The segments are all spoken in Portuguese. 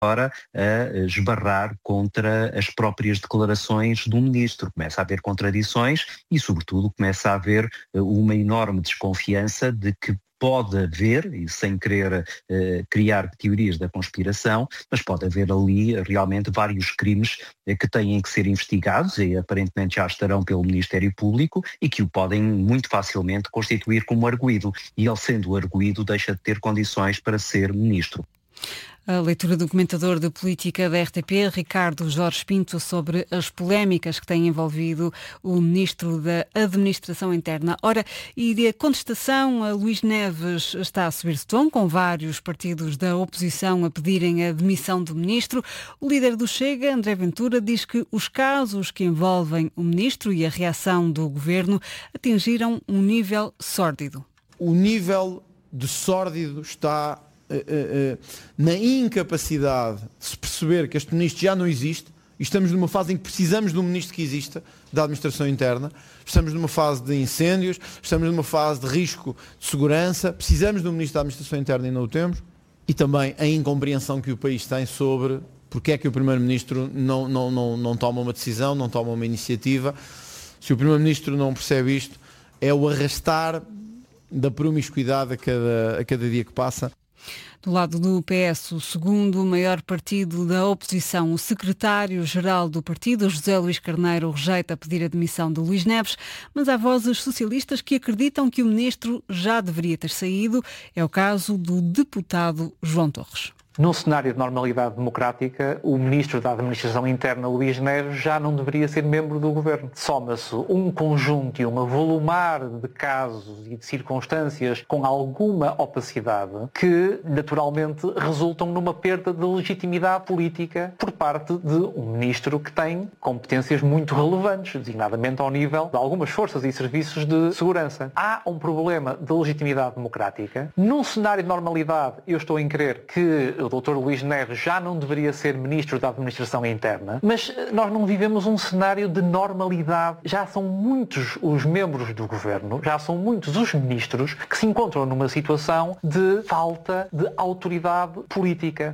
agora a esbarrar contra as próprias declarações do ministro. Começa a haver contradições e, sobretudo, começa a haver uma enorme desconfiança de que pode haver, e sem querer criar teorias da conspiração, mas pode haver ali realmente vários crimes que têm que ser investigados e aparentemente já estarão pelo Ministério Público e que o podem muito facilmente constituir como arguido. E ele, sendo arguido, deixa de ter condições para ser ministro. A leitura do comentador de política da RTP, Ricardo Jorge Pinto, sobre as polémicas que têm envolvido o Ministro da Administração Interna. Ora, e de contestação, a Luís Neves está a subir de tom, com vários partidos da oposição a pedirem a demissão do Ministro. O líder do Chega, André Ventura, diz que os casos que envolvem o Ministro e a reação do Governo atingiram um nível sórdido. O nível de sórdido está na incapacidade de se perceber que este ministro já não existe e estamos numa fase em que precisamos de um ministro que exista, da administração interna, estamos numa fase de incêndios, estamos numa fase de risco de segurança, precisamos de um ministro da administração interna e não o temos, e também a incompreensão que o país tem sobre porque é que o primeiro-ministro não toma uma decisão, não toma uma iniciativa. Se o primeiro-ministro não percebe isto, é o arrastar da promiscuidade a cada dia que passa. Do lado do PS, o segundo maior partido da oposição, o secretário-geral do partido, José Luís Carneiro, rejeita pedir a demissão de Luís Neves, mas há vozes socialistas que acreditam que o ministro já deveria ter saído. É o caso do deputado João Torres. Num cenário de normalidade democrática, o Ministro da Administração Interna, Luís Neves, já não deveria ser membro do Governo. Soma-se um conjunto e uma volumar de casos e de circunstâncias com alguma opacidade que, naturalmente, resultam numa perda de legitimidade política por parte de um Ministro que tem competências muito relevantes, designadamente ao nível de algumas forças e serviços de segurança. Há um problema de legitimidade democrática. Num cenário de normalidade, eu estou em crer que o Dr. Luís Neves já não deveria ser Ministro da Administração Interna, mas nós não vivemos um cenário de normalidade. Já são muitos os membros do Governo, já são muitos os ministros que se encontram numa situação de falta de autoridade política.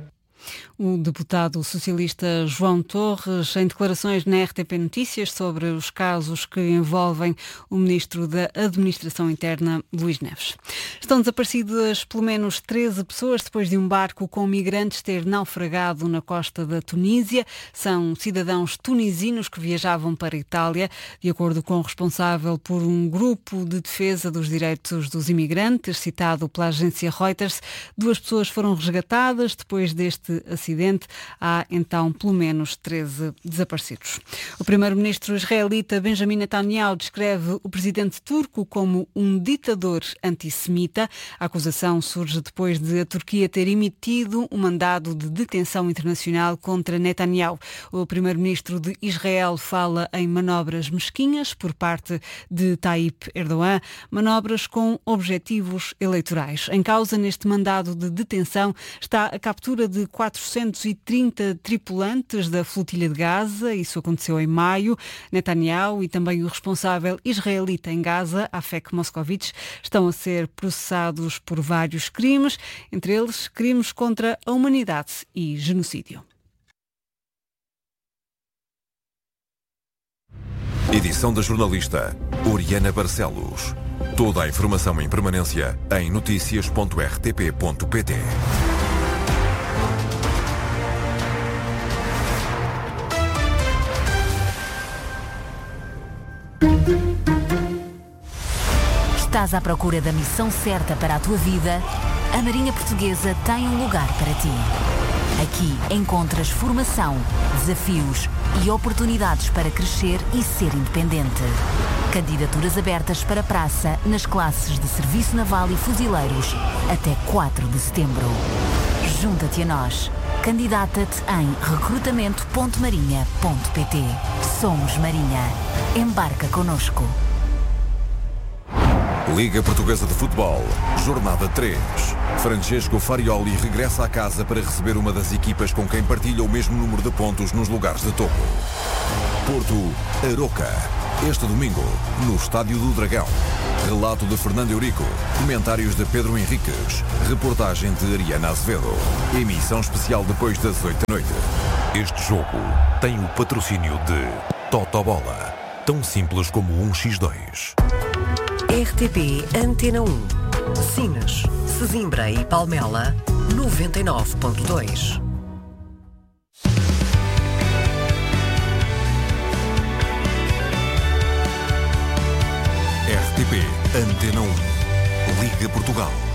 O deputado socialista João Torres, em declarações na RTP Notícias sobre os casos que envolvem o ministro da Administração Interna, Luís Neves. Estão desaparecidas pelo menos 13 pessoas depois de um barco com migrantes ter naufragado na costa da Tunísia. São cidadãos tunisinos que viajavam para a Itália. De acordo com o responsável por um grupo de defesa dos direitos dos imigrantes, citado pela agência Reuters, 2 pessoas foram resgatadas depois deste acidente. Há então pelo menos 13 desaparecidos. O primeiro-ministro israelita Benjamin Netanyahu descreve o presidente turco como um ditador antissemita. A acusação surge depois de a Turquia ter emitido um mandado de detenção internacional contra Netanyahu. O primeiro-ministro de Israel fala em manobras mesquinhas por parte de Tayyip Erdogan, manobras com objetivos eleitorais. Em causa neste mandado de detenção está a captura de 430 tripulantes da flotilha de Gaza. Isso aconteceu em maio. Netanyahu e também o responsável israelita em Gaza, Afek Moscovitch, estão a ser processados por vários crimes, entre eles crimes contra a humanidade e genocídio. Edição da jornalista Oriana Barcelos. Toda a informação em permanência em noticias.rtp.pt. Estás à procura da missão certa para a tua vida? A Marinha Portuguesa tem um lugar para ti. Aqui encontras formação, desafios e oportunidades para crescer e ser independente. Candidaturas abertas para praça nas classes de Serviço Naval e Fuzileiros até 4 de setembro. Junta-te a nós. Candidata-te em recrutamento.marinha.pt. Somos Marinha. Embarca connosco. Liga Portuguesa de Futebol, Jornada 3. Francesco Farioli regressa à casa para receber uma das equipas com quem partilha o mesmo número de pontos nos lugares de topo. Porto, Aroca. Este domingo, no Estádio do Dragão. Relato de Fernando Eurico, comentários de Pedro Henriques, reportagem de Ariana Azevedo. Emissão especial depois das 8 da noite. Este jogo tem o patrocínio de Totobola, tão simples como 1x2. RTP Antena 1, Sines, Sesimbra e Palmela, 99.2. RTP Antena 1, Liga Portugal.